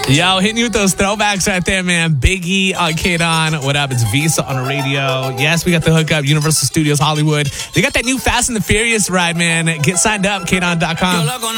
Yo, hitting you with those throwbacks right there, man. Biggie on K-Don. What up? It's Visa on the radio. Yes, we got the hookup. Universal Studios Hollywood. They got that new Fast and the Furious ride, man. Get signed up, KDon.com.